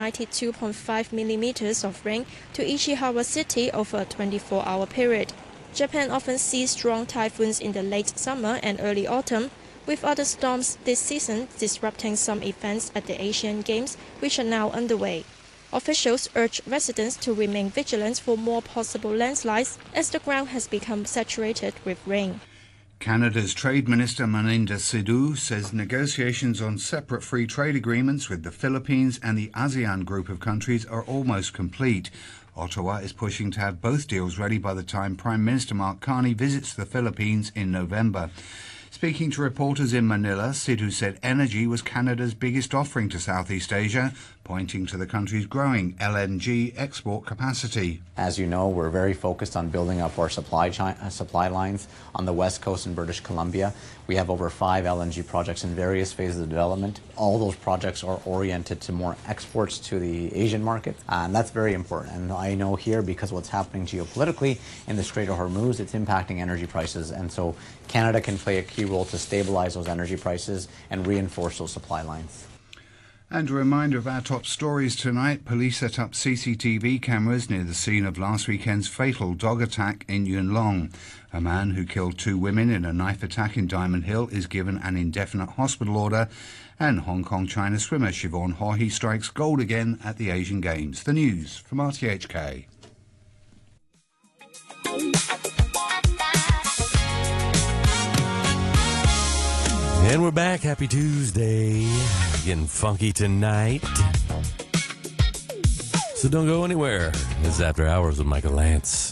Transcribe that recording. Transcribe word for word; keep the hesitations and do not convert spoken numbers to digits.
ninety-two point five millimeters of rain to Ishikawa City over a twenty-four hour period. Japan often sees strong typhoons in the late summer and early autumn, with other storms this season disrupting some events at the Asian Games, which are now underway. Officials urge residents to remain vigilant for more possible landslides as the ground has become saturated with rain. Canada's Trade Minister Maninda Sidhu says negotiations on separate free trade agreements with the Philippines and the ASEAN group of countries are almost complete. Ottawa is pushing to have both deals ready by the time Prime Minister Mark Carney visits the Philippines in November. Speaking to reporters in Manila, Sidhu said energy was Canada's biggest offering to Southeast Asia, pointing to the country's growing L N G export capacity. As you know, we're very focused on building up our supply, chi- uh, supply lines on the west coast in British Columbia. We have over five L N G projects in various phases of development. All those projects are oriented to more exports to the Asian market, and that's very important. And I know here, because what's happening geopolitically in the Strait of Hormuz, it's impacting energy prices, and so Canada can play a key role to stabilize those energy prices and reinforce those supply lines. And a reminder of our top stories tonight. Police set up C C T V cameras near the scene of last weekend's fatal dog attack in Yuen Long. A man who killed two women in a knife attack in Diamond Hill is given an indefinite hospital order. And Hong Kong China swimmer Siobhan Haughey strikes gold again at the Asian Games. The news from R T H K. And we're back. Happy Tuesday. Getting funky tonight. So don't go anywhere. It's After Hours with Michael Lance.